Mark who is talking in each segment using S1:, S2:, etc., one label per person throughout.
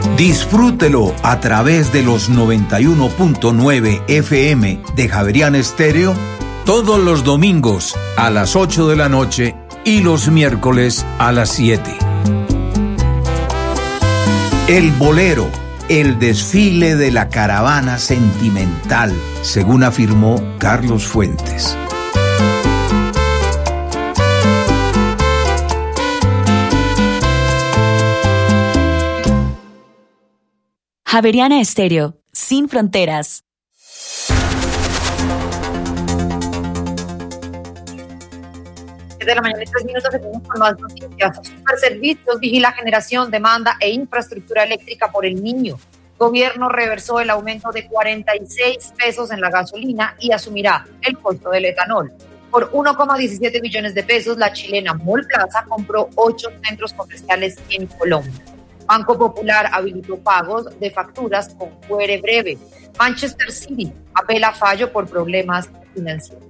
S1: Disfrútelo a través de los 91.9 FM de Javeriana Estéreo todos los domingos a las 8 de la noche y los miércoles a las 7. El bolero, el desfile de la caravana sentimental, según afirmó Carlos Fuentes.
S2: Javeriana Estéreo, sin fronteras.
S3: De la mañana y 3 minutos, seguimos con más noticias. Superservicios vigila generación, demanda e infraestructura eléctrica por el Niño. Gobierno reversó el aumento de 46 pesos en la gasolina y asumirá el costo del etanol. Por 1,17 billones de pesos, la chilena Mall Plaza compró 8 centros comerciales en Colombia. Banco Popular habilitó pagos de facturas con fuere breve. Manchester City apela fallo por problemas financieros.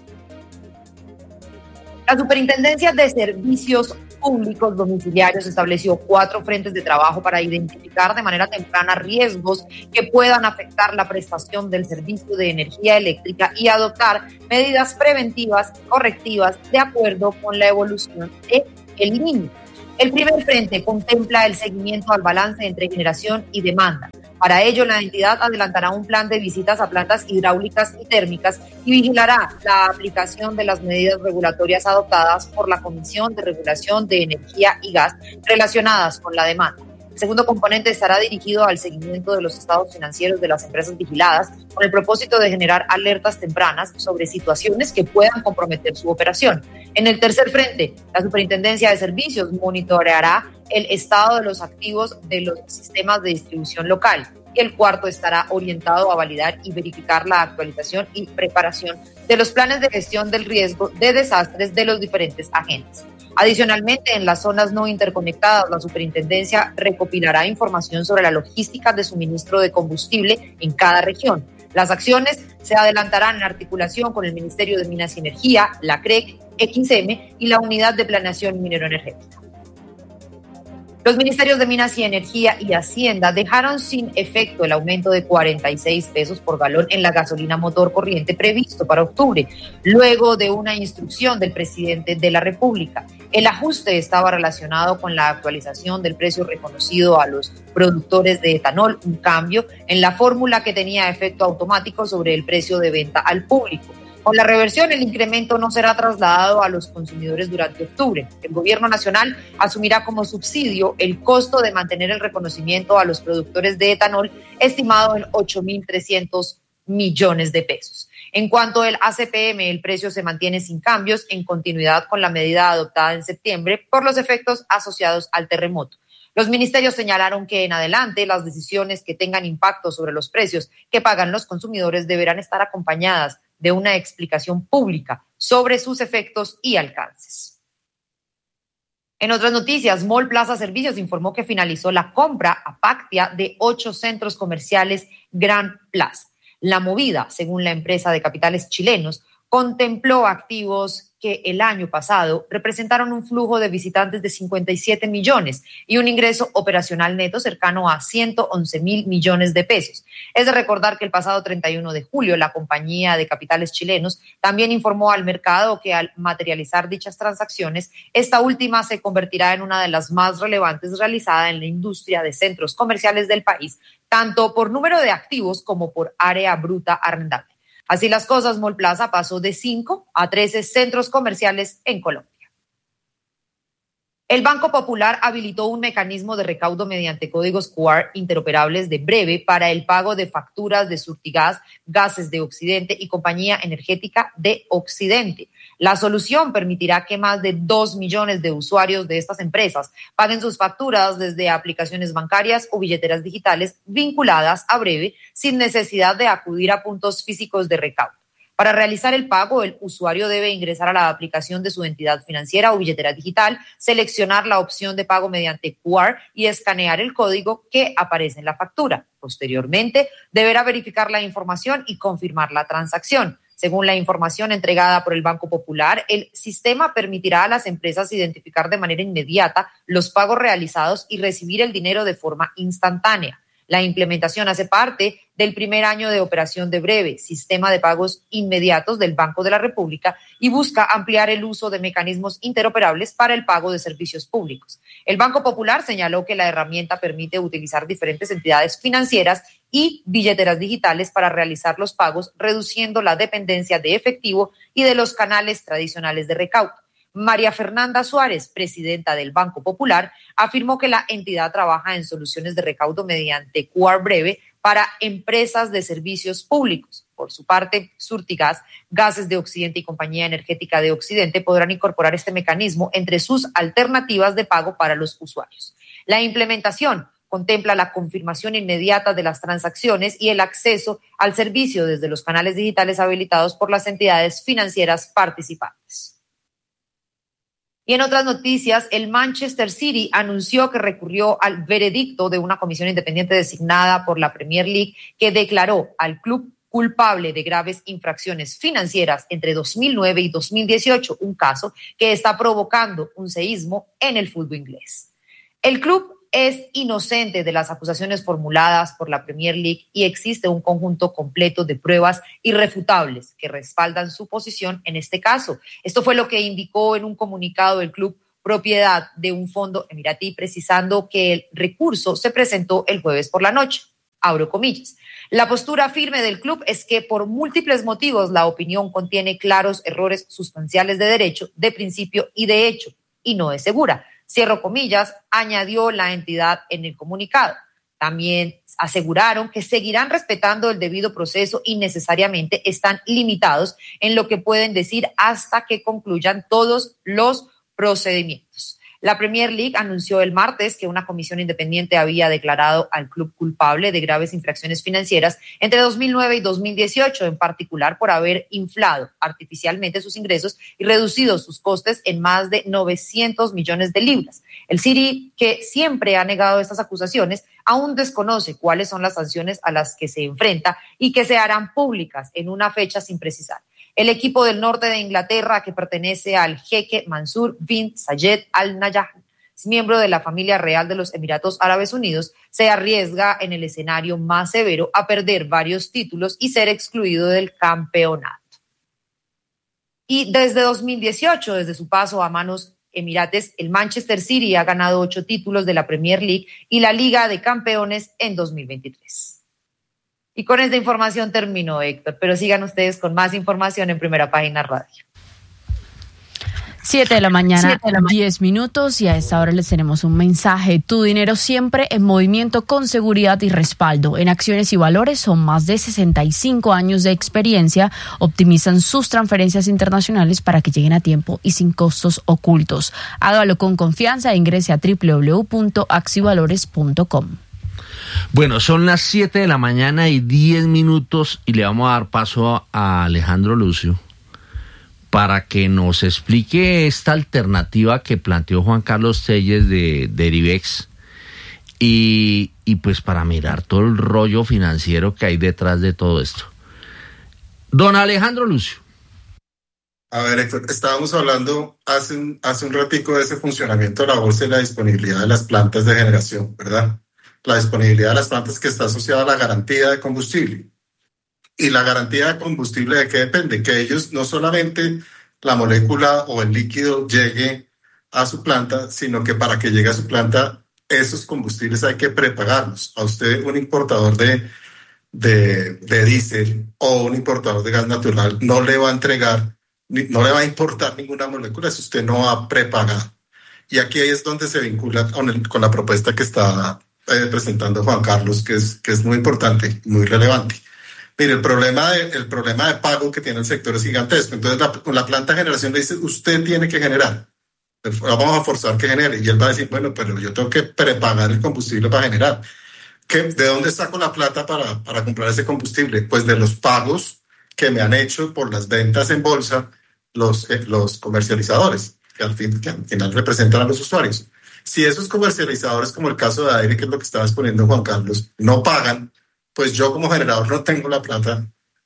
S3: La Superintendencia de Servicios Públicos Domiciliarios estableció 4 frentes de trabajo para identificar de manera temprana riesgos que puedan afectar la prestación del servicio de energía eléctrica y adoptar medidas preventivas y correctivas de acuerdo con la evolución del niño. El primer frente contempla el seguimiento al balance entre generación y demanda. Para ello, la entidad adelantará un plan de visitas a plantas hidráulicas y térmicas y vigilará la aplicación de las medidas regulatorias adoptadas por la Comisión de Regulación de Energía y Gas relacionadas con la demanda. El segundo componente estará dirigido al seguimiento de los estados financieros de las empresas vigiladas con el propósito de generar alertas tempranas sobre situaciones que puedan comprometer su operación. En el tercer frente, la Superintendencia de Servicios monitoreará el estado de los activos de los sistemas de distribución local. Y el cuarto estará orientado a validar y verificar la actualización y preparación de los planes de gestión del riesgo de desastres de los diferentes agentes. Adicionalmente, en las zonas no interconectadas, la Superintendencia recopilará información sobre la logística de suministro de combustible en cada región. Las acciones se adelantarán en articulación con el Ministerio de Minas y Energía, la CREC, XM y la Unidad de Planeación Minero-Energética. Los ministerios de Minas y Energía y Hacienda dejaron sin efecto el aumento de 46 pesos por galón en la gasolina motor corriente previsto para octubre, luego de una instrucción del presidente de la República. El ajuste estaba relacionado con la actualización del precio reconocido a los productores de etanol, un cambio en la fórmula que tenía efecto automático sobre el precio de venta al público. Con la reversión, el incremento no será trasladado a los consumidores durante octubre. El gobierno nacional asumirá como subsidio el costo de mantener el reconocimiento a los productores de etanol, estimado en 8.300 millones de pesos. En cuanto al ACPM, el precio se mantiene sin cambios, en continuidad con la medida adoptada en septiembre por los efectos asociados al terremoto. Los ministerios señalaron que en adelante las decisiones que tengan impacto sobre los precios que pagan los consumidores deberán estar acompañadas de una explicación pública sobre sus efectos y alcances. En otras noticias, Mall Plaza Servicios informó que finalizó la compra a Pactia de 8 centros comerciales Gran Plaza. La movida, según la empresa de capitales chilenos, contempló activos que el año pasado representaron un flujo de visitantes de 57 millones y un ingreso operacional neto cercano a 111.000 millones de pesos. Es de recordar que el pasado 31 de julio la compañía de capitales chilenos también informó al mercado que al materializar dichas transacciones, esta última se convertirá en una de las más relevantes realizada en la industria de centros comerciales del país, tanto por número de activos como por área bruta arrendable. Así las cosas, Mall Plaza pasó de 5 a 13 centros comerciales en Colombia. El Banco Popular habilitó un mecanismo de recaudo mediante códigos QR interoperables de breve para el pago de facturas de Surtigas, Gases de Occidente y Compañía Energética de Occidente. La solución permitirá que más de 2 millones de usuarios de estas empresas paguen sus facturas desde aplicaciones bancarias o billeteras digitales vinculadas a breve sin necesidad de acudir a puntos físicos de recaudo. Para realizar el pago, el usuario debe ingresar a la aplicación de su entidad financiera o billetera digital, seleccionar la opción de pago mediante QR y escanear el código que aparece en la factura. Posteriormente, deberá verificar la información y confirmar la transacción. Según la información entregada por el Banco Popular, el sistema permitirá a las empresas identificar de manera inmediata los pagos realizados y recibir el dinero de forma instantánea. La implementación hace parte del primer año de operación de Breve, sistema de pagos inmediatos del Banco de la República, y busca ampliar el uso de mecanismos interoperables para el pago de servicios públicos. El Banco Popular señaló que la herramienta permite utilizar diferentes entidades financieras y billeteras digitales para realizar los pagos, reduciendo la dependencia de efectivo y de los canales tradicionales de recaudo. María Fernanda Suárez, presidenta del Banco Popular, afirmó que la entidad trabaja en soluciones de recaudo mediante QR Breve para empresas de servicios públicos. Por su parte, Surtigas, Gases de Occidente y Compañía Energética de Occidente podrán incorporar este mecanismo entre sus alternativas de pago para los usuarios. La implementación contempla la confirmación inmediata de las transacciones y el acceso al servicio desde los canales digitales habilitados por las entidades financieras participantes. Y en otras noticias, el Manchester City anunció que recurrió al veredicto de una comisión independiente designada por la Premier League que declaró al club culpable de graves infracciones financieras entre 2009 y 2018, un caso que está provocando un seísmo en el fútbol inglés. El club es inocente de las acusaciones formuladas por la Premier League y existe un conjunto completo de pruebas irrefutables que respaldan su posición en este caso. Esto fue lo que indicó en un comunicado el club, propiedad de un fondo emiratí, precisando que el recurso se presentó el jueves por la noche. Abro comillas. La postura firme del club es que por múltiples motivos la opinión contiene claros errores sustanciales de derecho, de principio y de hecho, y no es segura. Cierro comillas, añadió la entidad en el comunicado. También aseguraron que seguirán respetando el debido proceso y necesariamente están limitados en lo que pueden decir hasta que concluyan todos los procedimientos. La Premier League anunció el martes que una comisión independiente había declarado al club culpable de graves infracciones financieras entre 2009 y 2018, en particular por haber inflado artificialmente sus ingresos y reducido sus costes en más de 900 millones de libras. El City, que siempre ha negado estas acusaciones, aún desconoce cuáles son las sanciones a las que se enfrenta y que se harán públicas en una fecha sin precisar. El equipo del norte de Inglaterra, que pertenece al jeque Mansur bin Zayed Al Nahyan, miembro de la familia real de los Emiratos Árabes Unidos, se arriesga en el escenario más severo a perder varios títulos y ser excluido del campeonato. Y desde 2018, desde su paso a manos emirates, el Manchester City ha ganado 8 títulos de la Premier League y la Liga de Campeones en 2023. Y con esta información terminó, Héctor, pero sigan ustedes con más información en Primera Página Radio.
S4: 7 de la mañana, 10 minutos, y a esta hora les tenemos un mensaje. Tu dinero siempre en movimiento, con seguridad y respaldo. En Acciones y Valores son más de 65 años de experiencia. Optimizan sus transferencias internacionales para que lleguen a tiempo y sin costos ocultos. Hágalo con confianza e ingrese a www.accivalores.com.
S5: Bueno, son las 7 de la mañana y 10 minutos y le vamos a dar paso a Alejandro Lucio para que nos explique esta alternativa que planteó Juan Carlos Telles de Derivex y pues para mirar todo el rollo financiero que hay detrás de todo esto. Don Alejandro Lucio.
S6: A ver, Héctor, estábamos hablando hace un ratico de ese funcionamiento de la bolsa y la disponibilidad de las plantas de generación, ¿verdad? La disponibilidad de las plantas que está asociada a la garantía de combustible. ¿Y la garantía de combustible de qué depende? Que ellos no solamente la molécula o el líquido llegue a su planta, sino que para que llegue a su planta, esos combustibles hay que prepagarlos. A usted, un importador de diésel o un importador de gas natural, no le va a entregar, no le va a importar ninguna molécula si usted no ha prepagado. Y aquí es donde se vincula con la propuesta que está presentando Juan Carlos, que es muy importante, muy relevante. Mire, el problema de pago que tiene el sector es gigantesco. Entonces, la planta de generación le dice, usted tiene que generar. Vamos a forzar que genere. Y él va a decir, bueno, pero yo tengo que prepagar el combustible para generar. ¿De dónde saco la plata para comprar ese combustible? Pues de los pagos que me han hecho por las ventas en bolsa los comercializadores, que al final representan a los usuarios. Si esos comercializadores, como el caso de Aire, que es lo que estaba exponiendo Juan Carlos, no pagan, pues yo como generador no tengo la plata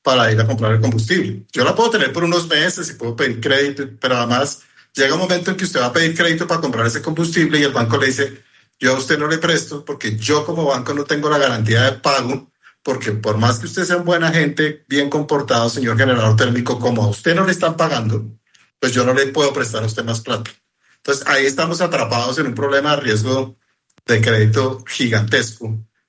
S6: para ir a comprar el combustible. Yo la puedo tener por unos meses y puedo pedir crédito, pero además llega un momento en que usted va a pedir crédito para comprar ese combustible y el banco le dice, yo a usted no le presto porque yo como banco no tengo la garantía de pago, porque por más que usted sea un buen agente, bien comportado, señor generador térmico, como a usted no le están pagando, pues yo no le puedo prestar a usted más plata. Entonces ahí estamos atrapados en un problema de riesgo de crédito gigantesco,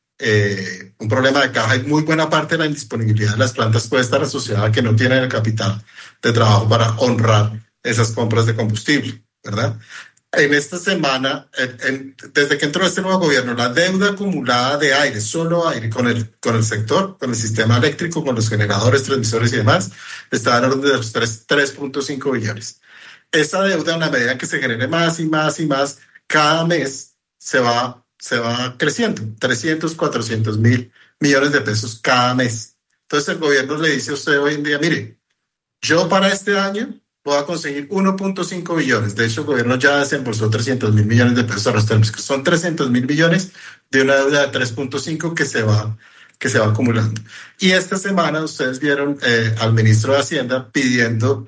S6: un problema de caja, y muy buena parte de la indisponibilidad de las plantas puede estar asociada a que no tienen el capital de trabajo para honrar esas compras de combustible, ¿verdad? En esta semana, desde que entró este nuevo gobierno, la deuda acumulada de aire, solo aire, con el sector, con el sistema eléctrico, con los generadores, transmisores y demás, está en orden de los 3.5 billones. Esa deuda, en la medida que se genere más y más y más, cada mes se va creciendo, 300, 400 mil millones de pesos cada mes. Entonces el gobierno le dice a usted hoy en día, mire, yo para este año voy a conseguir 1.5 billones. De hecho, el gobierno ya desembolsó 300 mil millones de pesos a los térmicos. Son 300 mil millones de una deuda de 3.5 que se va acumulando. Y esta semana ustedes vieron al ministro de Hacienda pidiendo,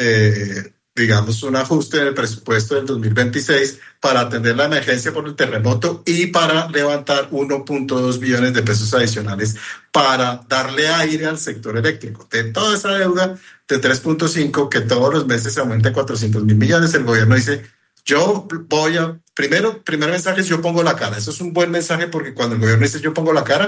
S6: digamos, un ajuste en el presupuesto del 2026 para atender la emergencia por el terremoto y para levantar 1.2 billones de pesos adicionales para darle aire al sector eléctrico. De toda esa deuda de 3.5 que todos los meses aumenta 400 mil millones, el gobierno dice, yo voy a, primer mensaje es yo pongo la cara. Eso es un buen mensaje porque cuando el gobierno dice yo pongo la cara,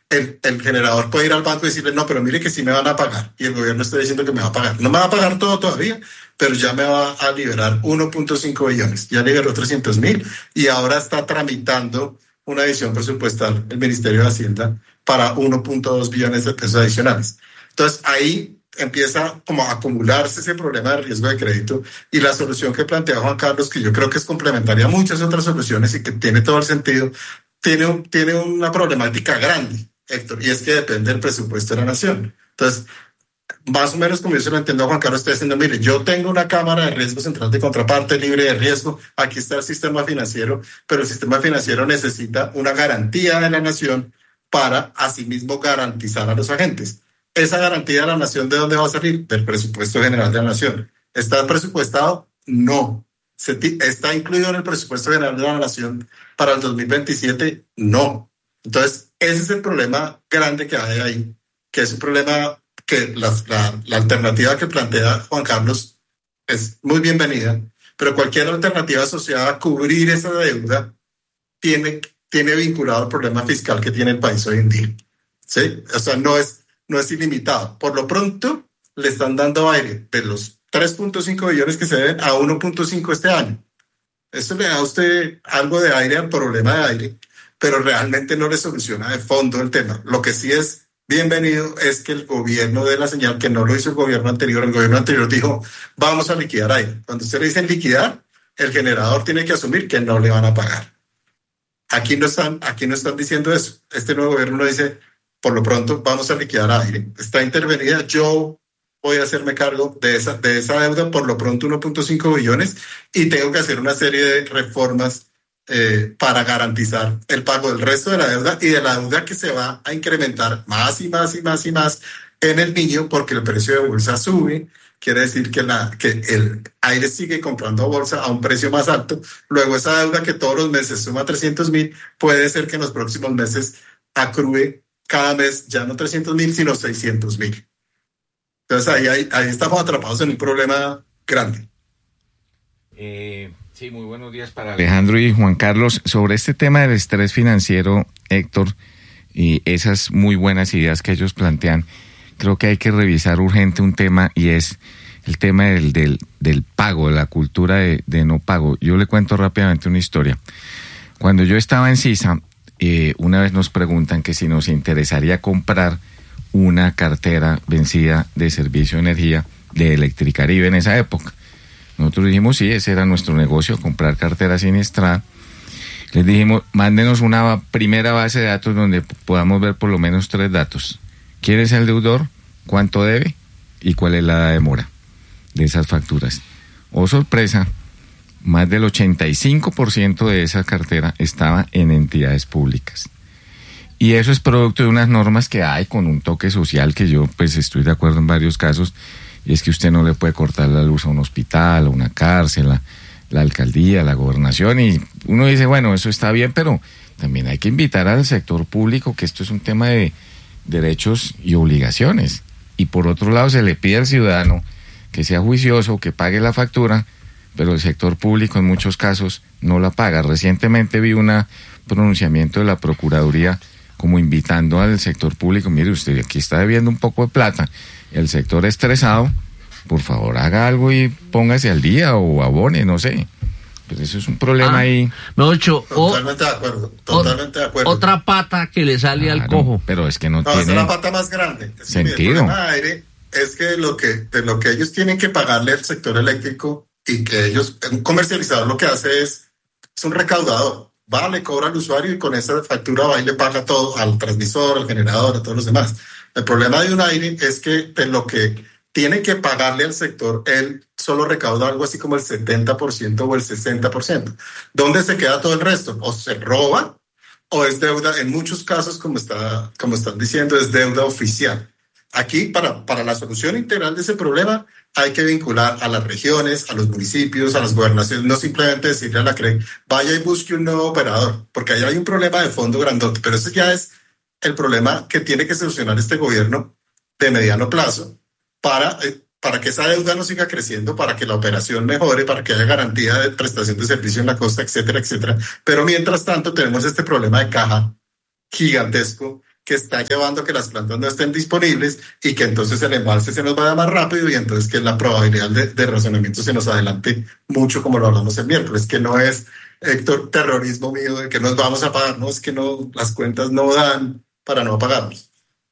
S6: el generador puede ir al banco y decirle, no, pero mire que sí me van a pagar. Y el gobierno está diciendo que me va a pagar. No me va a pagar todo todavía, pero ya me va a liberar 1.5 billones. Ya liberó 300 mil y ahora está tramitando una adición presupuestal el Ministerio de Hacienda para 1.2 billones de pesos adicionales. Entonces ahí empieza como a acumularse ese problema de riesgo de crédito y la solución que plantea Juan Carlos, que yo creo que es complementaria a muchas otras soluciones y que tiene todo el sentido, tiene una problemática grande, Héctor, y es que depende del presupuesto de la nación. Entonces, más o menos como yo se lo entiendo a Juan Carlos, está diciendo, mire, yo tengo una cámara de riesgo central de contraparte libre de riesgo, aquí está el sistema financiero, pero el sistema financiero necesita una garantía de la nación para asimismo garantizar a los agentes. ¿Esa garantía de la nación de dónde va a salir? Del presupuesto general de la nación. ¿Está presupuestado? No. ¿Está incluido en el presupuesto general de la nación para el 2027? No. Entonces, ese es el problema grande que hay ahí, que es un problema que la alternativa que plantea Juan Carlos es muy bienvenida, pero cualquier alternativa asociada a cubrir esa deuda tiene vinculado el problema fiscal que tiene el país hoy en día. ¿Sí? O sea, no es ilimitado. Por lo pronto, le están dando aire de los 3.5 billones que se deben a 1.5 este año. Eso le da a usted algo de aire al problema de aire, pero realmente no le soluciona de fondo el tema. Lo que sí es bienvenido es que el gobierno dé la señal, que no lo hizo el gobierno anterior dijo, vamos a liquidar aire. Cuando usted le dicen liquidar, el generador tiene que asumir que no le van a pagar. Aquí no están diciendo eso. Este nuevo gobierno no dice, por lo pronto vamos a liquidar aire. Está intervenida, yo voy a hacerme cargo de esa deuda, por lo pronto 1.5 billones, y tengo que hacer una serie de reformas para garantizar el pago del resto de la deuda y de la deuda que se va a incrementar más y más y más y más en el niño porque el precio de bolsa sube. Quiere decir que el aire sigue comprando bolsa a un precio más alto. Luego esa deuda que todos los meses suma 300.000, puede ser que en los próximos meses acrúe cada mes ya no 300.000, sino 600.000. Entonces ahí estamos atrapados en un problema grande.
S7: Sí, muy buenos días para Alejandro y Juan Carlos. Sobre este tema del estrés financiero, Héctor, y esas muy buenas ideas que ellos plantean, creo que hay que revisar urgente un tema, y es el tema del pago, de la cultura de no pago. Yo le cuento rápidamente una historia. Cuando yo estaba en CISA, una vez nos preguntan que si nos interesaría comprar una cartera vencida de servicio de energía de Electricaribe en esa época. Nosotros dijimos, sí, ese era nuestro negocio, comprar carteras siniestradas. Les dijimos, mándenos una primera base de datos donde podamos ver por lo menos 3 datos. ¿Quién es el deudor? ¿Cuánto debe? ¿Y cuál es la demora de esas facturas? Oh, sorpresa, más del 85% de esa cartera estaba en entidades públicas. Y eso es producto de unas normas que hay con un toque social que yo pues estoy de acuerdo en varios casos, y es que usted no le puede cortar la luz a un hospital, a una cárcel, a la alcaldía, a la gobernación, y uno dice, bueno, eso está bien, pero también hay que invitar al sector público, que esto es un tema de derechos y obligaciones. Y por otro lado se le pide al ciudadano que sea juicioso, que pague la factura, pero el sector público en muchos casos no la paga. Recientemente vi un pronunciamiento de la Procuraduría como invitando al sector público, mire, usted aquí está debiendo un poco de plata, el sector estresado, por favor haga algo y póngase al día o abone, no sé. Pues eso es un problema ahí.
S6: Totalmente de acuerdo.
S5: Otra pata que le sale al cojo.
S7: Pero es que no tiene...
S6: es la pata más grande.
S7: Sentido.
S6: El problema de aire es que lo que ellos tienen que pagarle al sector eléctrico, y que ellos, un comercializador lo que hace es un recaudador. Va, le cobra al usuario y con esa factura va y le paga todo al transmisor, al generador, a todos los demás. El problema de un aire es que de lo que tiene que pagarle al sector, él solo recauda algo así como el 70% o el 60%. ¿Dónde se queda todo el resto? O se roba o es deuda, en muchos casos, como están diciendo, es deuda oficial. Aquí, para la solución integral de ese problema, hay que vincular a las regiones, a los municipios, a las gobernaciones, no simplemente decirle a la CREC, vaya y busque un nuevo operador, porque ahí hay un problema de fondo grandote, pero ese ya es el problema que tiene que solucionar este gobierno de mediano plazo para que esa deuda no siga creciendo, para que la operación mejore, para que haya garantía de prestación de servicio en la costa, etcétera, etcétera. Pero mientras tanto tenemos este problema de caja gigantesco que está llevando a que las plantas no estén disponibles y que entonces el embalse se nos vaya más rápido y entonces que la probabilidad de razonamiento se nos adelante mucho, como lo hablamos el miércoles, que no es, Héctor, terrorismo mío de que nos vamos a pagar, no, es que no, las cuentas no dan para no pagarnos.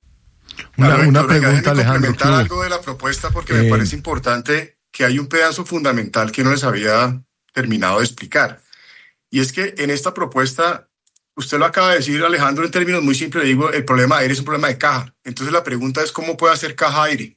S8: Una pregunta, Alejandro. Complementar algo de la propuesta porque me parece importante, que hay un pedazo fundamental que no les había terminado de explicar. Y es que en esta propuesta, usted lo acaba de decir, Alejandro, en términos muy simples, le digo, el problema de aire es un problema de caja. Entonces la pregunta es, ¿cómo puede hacer caja aire?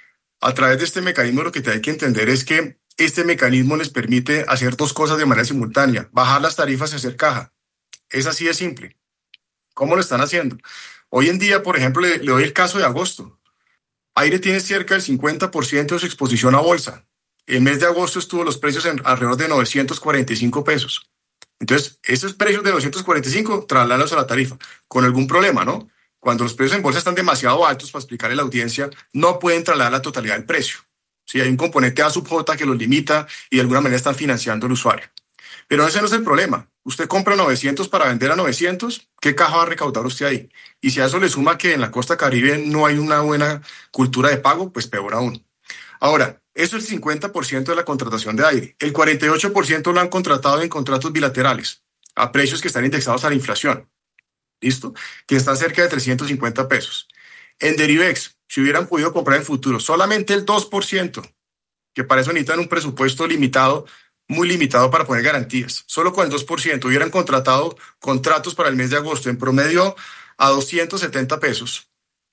S8: A través de este mecanismo lo que hay que entender es que este mecanismo les permite hacer dos cosas de manera simultánea: bajar las tarifas y hacer caja. Es así de simple. ¿Cómo lo están haciendo? Hoy en día, por ejemplo, le doy el caso de agosto. Aire tiene cerca del 50% de su exposición a bolsa. El mes de agosto estuvo los precios en alrededor de 945 pesos. Entonces, esos precios de 945, trasladarlos a la tarifa, con algún problema, ¿no? Cuando los precios en bolsa están demasiado altos, para explicarle a la audiencia, no pueden trasladar la totalidad del precio. Sí, hay un componente A sub J que los limita y de alguna manera están financiando al usuario. Pero ese no es el problema. Usted compra 900 para vender a 900, ¿qué caja va a recaudar usted ahí? Y si a eso le suma que en la costa caribe no hay una buena cultura de pago, pues peor aún. Ahora, eso es el 50% de la contratación de aire. El 48% lo han contratado en contratos bilaterales, a precios que están indexados a la inflación. ¿Listo? Que están cerca de 350 pesos. En Derivex, si hubieran podido comprar en futuro solamente el 2%, que para eso necesitan un presupuesto limitado, muy limitado para poner garantías. Solo con el 2% hubieran contratado contratos para el mes de agosto en promedio a 270 pesos.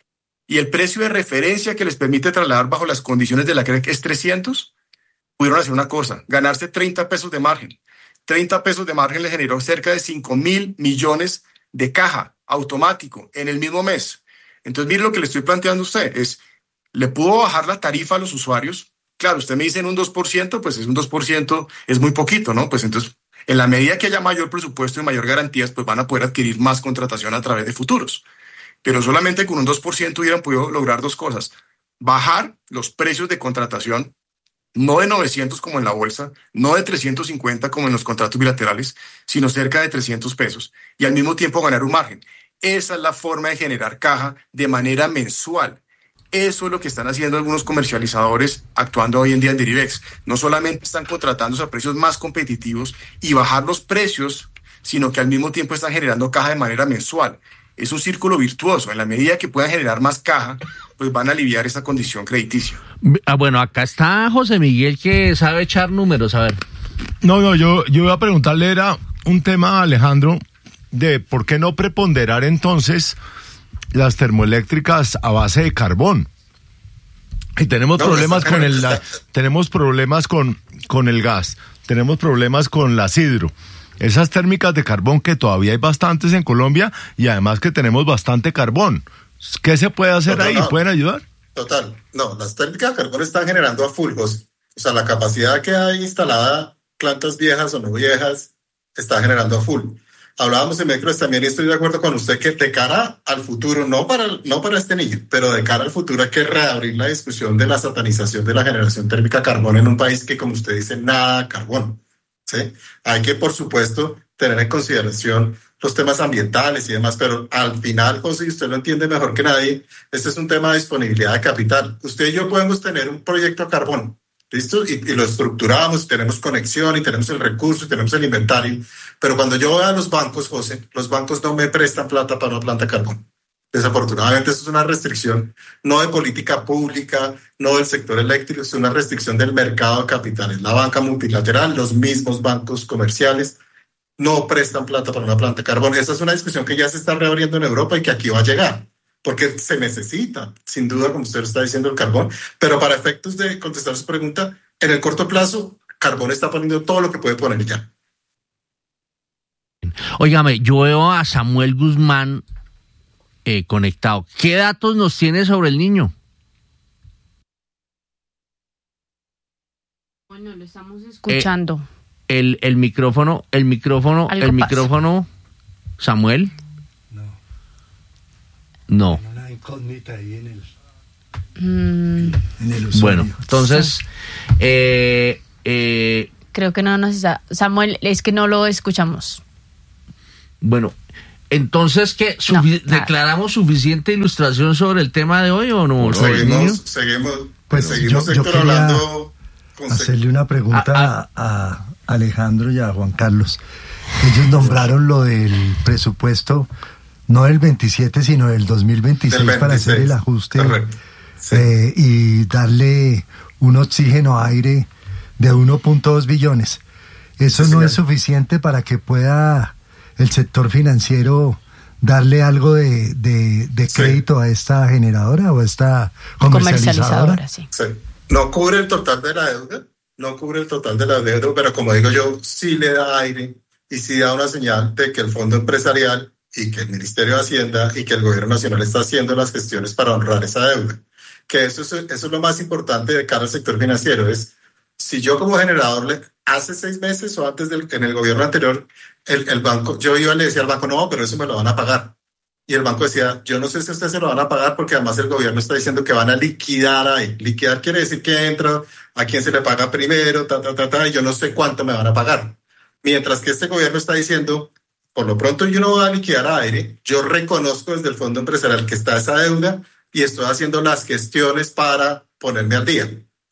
S8: Y el precio de referencia que les permite trasladar bajo las condiciones de la CREC es 300, pudieron hacer una cosa, ganarse 30 pesos de margen. 30 pesos de margen le generó cerca de 5.000 millones de caja automático en el mismo mes. Entonces, mire lo que le estoy planteando a usted, es, ¿le pudo bajar la tarifa a los usuarios? Claro, usted me dice en un 2%, pues es un 2%, es muy poquito, ¿no? Pues entonces, en la medida que haya mayor presupuesto y mayor garantías, pues van a poder adquirir más contratación a través de futuros. Pero solamente con un 2% hubieran podido lograr dos cosas: bajar los precios de contratación, no de 900 como en la bolsa, no de 350 como en los contratos bilaterales, sino cerca de 300 pesos, y al mismo tiempo ganar un margen. Esa es la forma de generar caja de manera mensual. Eso es lo que están haciendo algunos comercializadores actuando hoy en día en Derivex. No solamente están contratándose a precios más competitivos y bajar los precios, sino que al mismo tiempo están generando caja de manera mensual. Es un círculo virtuoso. En la medida que puedan generar más caja, pues van a aliviar esa condición crediticia.
S5: Bueno, acá está José Miguel, que sabe echar números, a ver.
S9: No, yo iba a preguntarle, era un tema, Alejandro, de por qué no preponderar entonces las termoeléctricas a base de carbón. Y tenemos problemas tenemos problemas con el gas, tenemos problemas con la hidro, esas térmicas de carbón, que todavía hay bastantes en Colombia y además que tenemos bastante carbón. ¿Qué se puede hacer ahí? ¿Pueden ayudar?
S6: Total, no, las térmicas de carbón están generando a full, José. O sea, la capacidad que hay instalada, plantas viejas o no viejas, está generando a full. Hablábamos en Micros también y estoy de acuerdo con usted que de cara al futuro, no para este niño, pero de cara al futuro hay que reabrir la discusión de la satanización de la generación térmica de carbón en un país que, como usted dice, nada carbón. ¿Sí? Hay que, por supuesto, tener en consideración los temas ambientales y demás, pero al final, José, y usted lo entiende mejor que nadie, este es un tema de disponibilidad de capital. Usted y yo podemos tener un proyecto a carbón, ¿listo? Y lo estructuramos, tenemos conexión y tenemos el recurso y tenemos el inventario, pero cuando yo voy a los bancos, José, los bancos no me prestan plata para una planta de carbón. Desafortunadamente, eso es una restricción no de política pública, no del sector eléctrico, es una restricción del mercado de capitales. La banca multilateral, los mismos bancos comerciales no prestan plata para una planta de carbón. Esa es una discusión que ya se está reabriendo en Europa y que aquí va a llegar, porque se necesita, sin duda, como usted lo está diciendo, el carbón. Pero para efectos de contestar su pregunta, en el corto plazo, carbón está poniendo todo lo que puede poner ya.
S5: Óigame, yo veo a Samuel Guzmán conectado. ¿Qué datos nos tiene sobre el niño?
S4: Bueno, lo estamos escuchando.
S5: El micrófono, Samuel. No.
S10: Una incógnita ahí en el
S5: usuario. Bueno, entonces,
S4: creo que no nos está. Samuel, es que no lo escuchamos.
S5: Bueno, entonces, ¿qué? ¿Declaramos suficiente ilustración sobre el tema de hoy o no?
S6: Seguimos,
S10: yo
S6: Héctor, hablando.
S10: Hacerle una pregunta a Alejandro y a Juan Carlos. Ellos nombraron lo del presupuesto, no del 27, sino del 2026, para hacer el ajuste y darle un oxígeno a aire de 1.2 billones. ¿Eso no es suficiente para que pueda el sector financiero darle algo de crédito a esta generadora o a esta comercializadora?
S4: Sí.
S6: No cubre el total de la deuda, pero como digo yo, sí le da aire y sí da una señal de que el Fondo Empresarial y que el Ministerio de Hacienda y que el Gobierno Nacional está haciendo las gestiones para honrar esa deuda. Que eso es lo más importante de cara al sector financiero. Es, si yo como generador, hace 6 meses o antes en el gobierno anterior, el banco, yo iba y le decía al banco, no, pero eso me lo van a pagar. Y el banco decía, yo no sé si ustedes se lo van a pagar porque además el gobierno está diciendo que van a liquidar ahí. Liquidar quiere decir que entra, a quién se le paga primero, y yo no sé cuánto me van a pagar. Mientras que este gobierno está diciendo, por lo pronto yo no voy a liquidar a aire, yo reconozco desde el Fondo Empresarial que está esa deuda y estoy haciendo las gestiones para ponerme al día.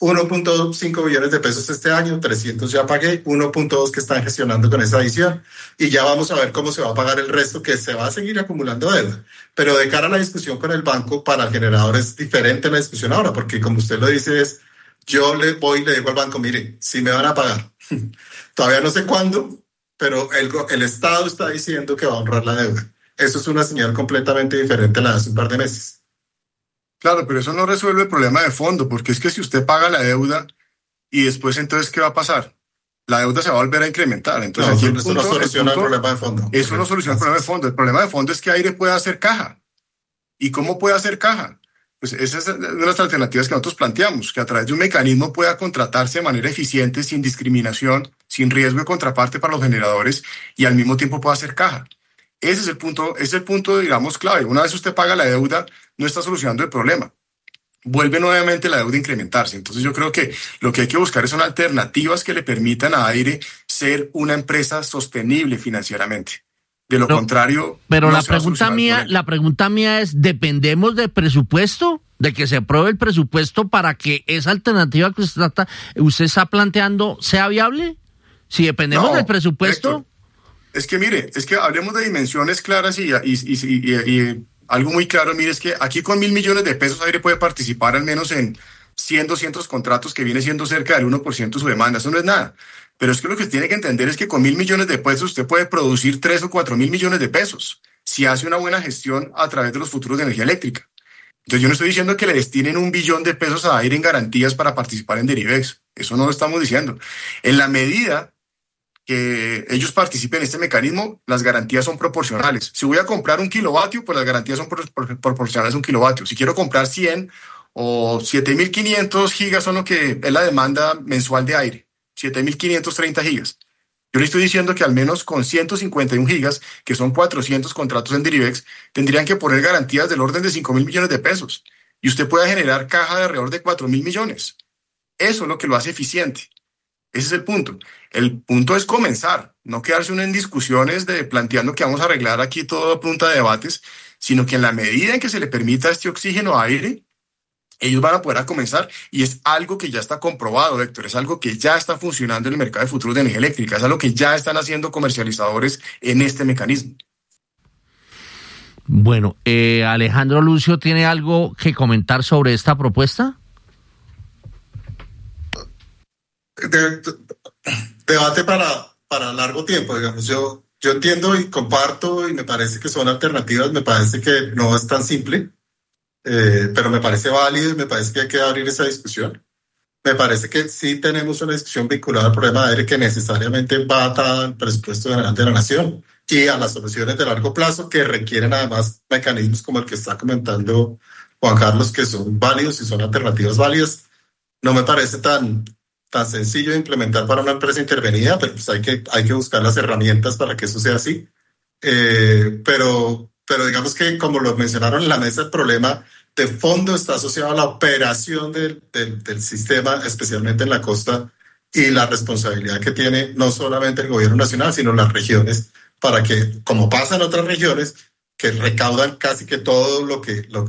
S6: 1.5 billones de pesos este año, 300 ya pagué, 1.2 que están gestionando con esa adición y ya vamos a ver cómo se va a pagar el resto, que se va a seguir acumulando deuda. Pero de cara a la discusión con el banco, para el generador es diferente la discusión ahora, porque como usted lo dice es, yo le digo al banco, mire, sí me van a pagar. Todavía no sé cuándo, pero el Estado está diciendo que va a honrar la deuda. Eso es una señal completamente diferente a la de hace un par de meses.
S8: Claro, pero eso no resuelve el problema de fondo, porque es que si usted paga la deuda y después, entonces, ¿qué va a pasar? La deuda se va a volver a incrementar. Entonces,
S6: eso no soluciona el problema de fondo.
S8: Eso no soluciona el problema de fondo. El problema de fondo es que aire puede hacer caja. ¿Y cómo puede hacer caja? Pues esa es una de las alternativas que nosotros planteamos, que a través de un mecanismo pueda contratarse de manera eficiente, sin discriminación, sin riesgo de contraparte para los generadores y al mismo tiempo pueda hacer caja. Ese es el punto, digamos, clave. Una vez usted paga la deuda, no está solucionando el problema. Vuelve nuevamente la deuda a incrementarse. Entonces yo creo que lo que hay que buscar son alternativas que le permitan a aire ser una empresa sostenible financieramente. De lo contrario...
S5: Pero no la pregunta mía es, ¿dependemos del presupuesto? ¿De que se apruebe el presupuesto para que esa alternativa que usted está planteando sea viable? Si dependemos del presupuesto...
S8: Héctor, es que mire, hablemos de dimensiones claras y algo muy claro, mire, es que aquí con 1.000 millones de pesos aire puede participar al menos en 100, 200 contratos, que viene siendo cerca del 1% de su demanda. Eso no es nada. Pero es que lo que tiene que entender es que con 1.000 millones de pesos usted puede producir 3 o 4.000 millones de pesos si hace una buena gestión a través de los futuros de energía eléctrica. Entonces yo no estoy diciendo que le destinen 1 billón de pesos a aire en garantías para participar en Derivex. Eso no lo estamos diciendo. En la medida que ellos participen en este mecanismo, las garantías son proporcionales. Si voy a comprar 1 kilovatio, pues las garantías son proporcionales a 1 kilovatio. Si quiero comprar 100 o 7.500 gigas son lo que es la demanda mensual de aire, 7.530 gigas. Yo le estoy diciendo que al menos con 151 gigas, que son 400 contratos en Derivex, tendrían que poner garantías del orden de 5.000 millones de pesos. Y usted puede generar caja de alrededor de 4.000 millones. Eso es lo que lo hace eficiente. Ese es el punto. El punto es comenzar, no quedarse uno en discusiones de planteando que vamos a arreglar aquí todo a punta de debates, sino que en la medida en que se le permita este oxígeno a aire, ellos van a poder comenzar, y es algo que ya está comprobado, Héctor, es algo que ya está funcionando en el mercado de futuros de energía eléctrica, es algo que ya están haciendo comercializadores en este mecanismo.
S5: Bueno, Alejandro Lucio, ¿tiene algo que comentar sobre esta propuesta?
S6: Debate para largo tiempo, digamos. Yo entiendo y comparto, y me parece que son alternativas, me parece que no es tan simple. Pero me parece válido y me parece que hay que abrir esa discusión. Me parece que sí tenemos una discusión vinculada al problema de aire que necesariamente va atada al presupuesto general de la nación y a las soluciones de largo plazo que requieren además mecanismos como el que está comentando Juan Carlos, que son válidos y son alternativas válidas. No me parece tan sencillo de implementar para una empresa intervenida, pero pues hay que buscar las herramientas para que eso sea así. Pero digamos que, como lo mencionaron en la mesa, el problema de fondo está asociado a la operación del sistema, especialmente en la costa, y la responsabilidad que tiene no solamente el gobierno nacional, sino las regiones, para que, como pasa en otras regiones, que recaudan casi que todo lo que